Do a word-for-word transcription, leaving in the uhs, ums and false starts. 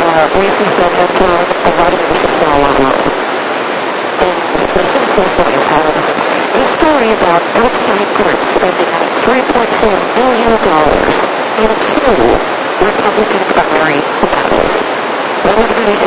uh, races that have drawn a lot of interest in a lot of them. And the simple thing is, however, this story about outside groups spending three point four million dollars on two Republican primary battles. What would we